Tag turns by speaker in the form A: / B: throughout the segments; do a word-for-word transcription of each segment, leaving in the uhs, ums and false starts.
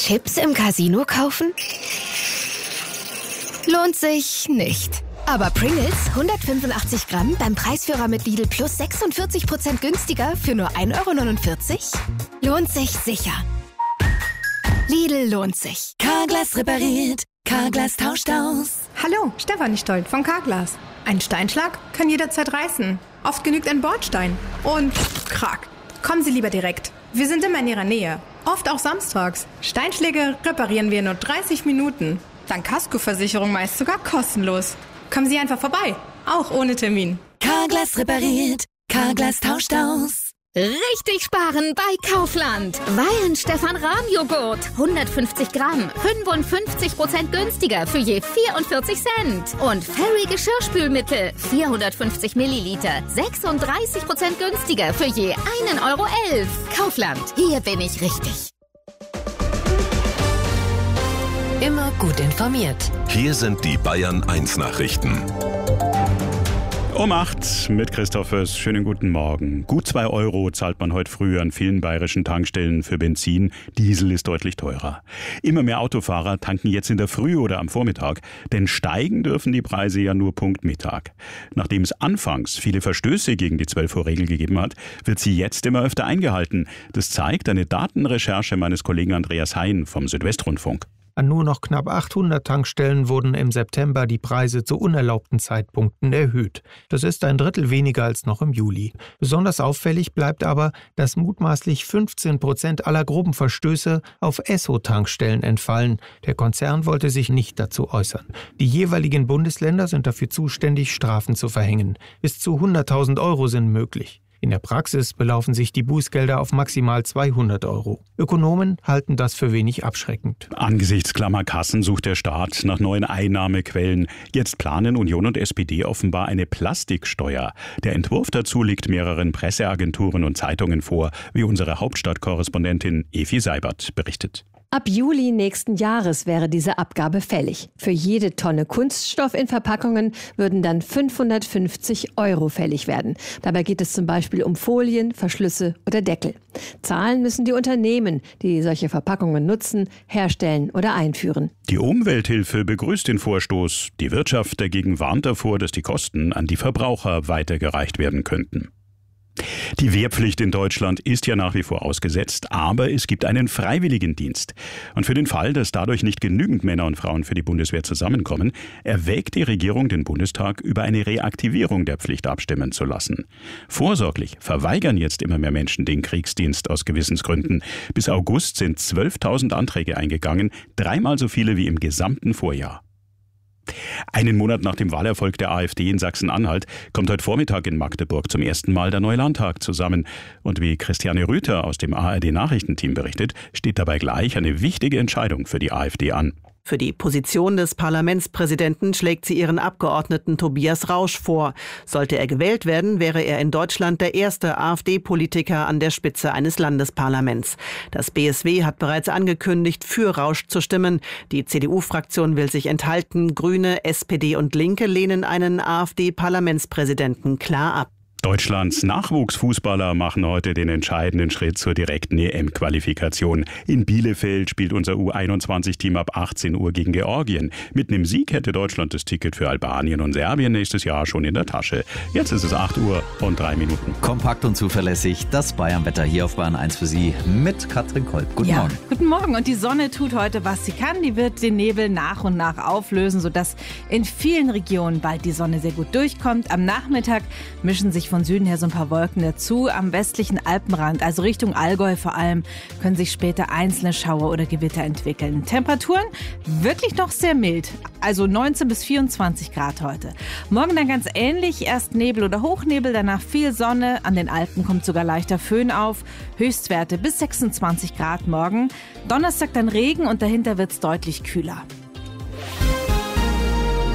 A: Chips im Casino kaufen? Lohnt sich nicht. Aber Pringles hundertfünfundachtzig Gramm beim Preisführer mit Lidl Plus sechsundvierzig Prozent günstiger für nur ein Euro neunundvierzig? Lohnt sich sicher. Lidl lohnt sich.
B: Carglass repariert. Carglass tauscht aus.
C: Hallo, Stefanie Stolt von Carglass. Ein Steinschlag kann jederzeit reißen. Oft genügt ein Bordstein. Und krack. Kommen Sie lieber direkt. Wir sind immer in Ihrer Nähe. Oft auch samstags. Steinschläge reparieren wir in nur dreißig Minuten. Dank Kaskoversicherung meist sogar kostenlos. Kommen Sie einfach vorbei. Auch ohne Termin.
B: Carglass repariert. Carglass tauscht aus.
A: Richtig sparen bei Kaufland. Weihenstephan-Rahm-Joghurt. hundertfünfzig Gramm. fünfundfünfzig Prozent günstiger für je vierundvierzig Cent. Und Fairy Geschirrspülmittel. vierhundertfünfzig Milliliter. sechsunddreißig Prozent günstiger für je einen Euro elf. Kaufland. Hier bin ich richtig.
B: Immer gut informiert.
D: Hier sind die Bayern eins Nachrichten.
E: Um acht mit Christoph Föß. Schönen guten Morgen. Gut zwei Euro zahlt man heute früh an vielen bayerischen Tankstellen für Benzin. Diesel ist deutlich teurer. Immer mehr Autofahrer tanken jetzt in der Früh oder am Vormittag, denn steigen dürfen die Preise ja nur Punkt Mittag. Nachdem es anfangs viele Verstöße gegen die zwölf Uhr Regel gegeben hat, wird sie jetzt immer öfter eingehalten. Das zeigt eine Datenrecherche meines Kollegen Andreas Hein vom Südwestrundfunk.
F: An nur noch knapp achthundert Tankstellen wurden im September die Preise zu unerlaubten Zeitpunkten erhöht. Das ist ein Drittel weniger als noch im Juli. Besonders auffällig bleibt aber, dass mutmaßlich fünfzehn Prozent aller groben Verstöße auf Esso-Tankstellen entfallen. Der Konzern wollte sich nicht dazu äußern. Die jeweiligen Bundesländer sind dafür zuständig, Strafen zu verhängen. Bis zu hunderttausend Euro sind möglich. In der Praxis belaufen sich die Bußgelder auf maximal zweihundert Euro. Ökonomen halten das für wenig abschreckend.
E: Angesichts klammer Kassen sucht der Staat nach neuen Einnahmequellen. Jetzt planen Union und S P D offenbar eine Plastiksteuer. Der Entwurf dazu liegt mehreren Presseagenturen und Zeitungen vor, wie unsere Hauptstadtkorrespondentin Evi Seibert berichtet.
G: Ab Juli nächsten Jahres wäre diese Abgabe fällig. Für jede Tonne Kunststoff in Verpackungen würden dann fünfhundertfünfzig Euro fällig werden. Dabei geht es zum Beispiel um Folien, Verschlüsse oder Deckel. Zahlen müssen die Unternehmen, die solche Verpackungen nutzen, herstellen oder einführen.
E: Die Umwelthilfe begrüßt den Vorstoß. Die Wirtschaft dagegen warnt davor, dass die Kosten an die Verbraucher weitergereicht werden könnten. Die Wehrpflicht in Deutschland ist ja nach wie vor ausgesetzt, aber es gibt einen Freiwilligendienst. Und für den Fall, dass dadurch nicht genügend Männer und Frauen für die Bundeswehr zusammenkommen, erwägt die Regierung den Bundestag, über eine Reaktivierung der Pflicht abstimmen zu lassen. Vorsorglich verweigern jetzt immer mehr Menschen den Kriegsdienst aus Gewissensgründen. Bis August sind zwölftausend Anträge eingegangen, dreimal so viele wie im gesamten Vorjahr. Einen Monat nach dem Wahlerfolg der AfD in Sachsen-Anhalt kommt heute Vormittag in Magdeburg zum ersten Mal der neue Landtag zusammen. Und wie Christiane Rüther aus dem A R D-Nachrichtenteam berichtet, steht dabei gleich eine wichtige Entscheidung für die AfD an.
H: Für die Position des Parlamentspräsidenten schlägt sie ihren Abgeordneten Tobias Rausch vor. Sollte er gewählt werden, wäre er in Deutschland der erste AfD-Politiker an der Spitze eines Landesparlaments. Das B S W hat bereits angekündigt, für Rausch zu stimmen. Die C D U-Fraktion will sich enthalten. Grüne, S P D und Linke lehnen einen AfD-Parlamentspräsidenten klar ab.
E: Deutschlands Nachwuchsfußballer machen heute den entscheidenden Schritt zur direkten E M-Qualifikation. In Bielefeld spielt unser U einundzwanzig-Team ab achtzehn Uhr gegen Georgien. Mit einem Sieg hätte Deutschland das Ticket für Albanien und Serbien nächstes Jahr schon in der Tasche. Jetzt ist es acht Uhr und drei Minuten.
I: Kompakt und zuverlässig, das Bayern-Wetter hier auf Bayern eins für Sie mit Katrin Kolb. Guten
J: ja,
I: Morgen.
J: Guten Morgen. Und die Sonne tut heute, was sie kann. Die wird den Nebel nach und nach auflösen, sodass in vielen Regionen bald die Sonne sehr gut durchkommt. Am Nachmittag mischen sich von Süden her so ein paar Wolken dazu. Am westlichen Alpenrand, also Richtung Allgäu vor allem, können sich später einzelne Schauer oder Gewitter entwickeln. Temperaturen wirklich noch sehr mild, also neunzehn bis vierundzwanzig Grad heute. Morgen dann ganz ähnlich, erst Nebel oder Hochnebel, danach viel Sonne. An den Alpen kommt sogar leichter Föhn auf. Höchstwerte bis sechsundzwanzig Grad morgen. Donnerstag dann Regen und dahinter wird es deutlich kühler.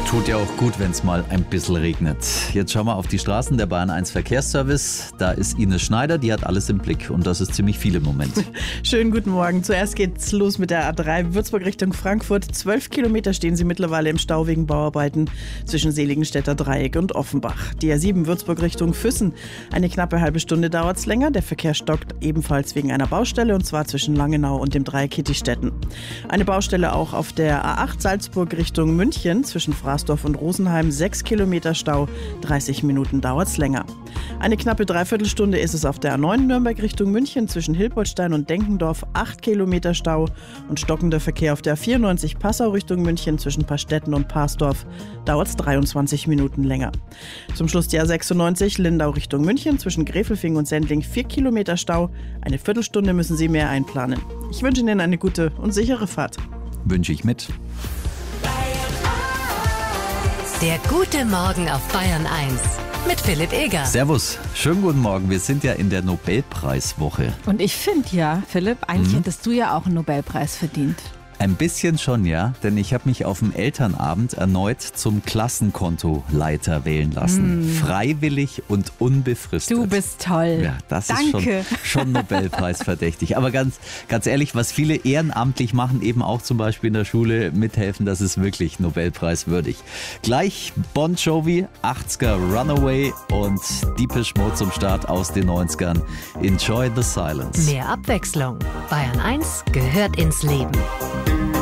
I: Tut ja auch gut, wenn es mal ein bisschen regnet. Jetzt schauen wir auf die Straßen der Bayern eins Verkehrsservice. Da ist Ines Schneider, die hat alles im Blick und das ist ziemlich viel im Moment.
K: Schönen guten Morgen. Zuerst geht's los mit der A drei Würzburg Richtung Frankfurt. Zwölf Kilometer stehen sie mittlerweile im Stau wegen Bauarbeiten zwischen Seligenstädter Dreieck und Offenbach. Die A sieben Würzburg Richtung Füssen. Eine knappe halbe Stunde dauert's länger. Der Verkehr stockt ebenfalls wegen einer Baustelle und zwar zwischen Langenau und dem Dreieck Kittistetten. Eine Baustelle auch auf der A acht Salzburg Richtung München zwischen Fraßdorf und Rosenheim, sechs Kilometer Stau, dreißig Minuten dauert's länger. Eine knappe Dreiviertelstunde ist es auf der A neun Nürnberg Richtung München zwischen Hilpoltstein und Denkendorf, acht Kilometer Stau und stockender Verkehr auf der A vierundneunzig Passau Richtung München zwischen Pastetten und Parsdorf, dauert's dreiundzwanzig Minuten länger. Zum Schluss die A sechsundneunzig Lindau Richtung München zwischen Gräfelfing und Sendling, vier Kilometer Stau, eine Viertelstunde müssen Sie mehr einplanen. Ich wünsche Ihnen eine gute und sichere Fahrt.
I: Wünsche ich mit.
B: Der gute Morgen auf Bayern eins mit Philipp Eger.
I: Servus, schönen guten Morgen. Wir sind ja in der Nobelpreiswoche.
J: Und ich finde ja, Philipp, eigentlich
I: Mhm.
J: hättest du ja auch einen Nobelpreis verdient.
I: Ein bisschen schon, ja, denn ich habe mich auf dem Elternabend erneut zum Klassenkontoleiter wählen lassen.
J: Mm.
I: Freiwillig und unbefristet.
J: Du bist toll.
I: Ja, das
J: Danke.
I: ist schon, schon Nobelpreisverdächtig. Aber ganz, ganz ehrlich, was viele ehrenamtlich machen, eben auch zum Beispiel in der Schule mithelfen, das ist wirklich Nobelpreiswürdig. Gleich Bon Jovi, achtziger Runaway und Deepish Mode zum Start aus den neunzigern. Enjoy the silence.
B: Mehr Abwechslung. Bayern eins gehört ins Leben.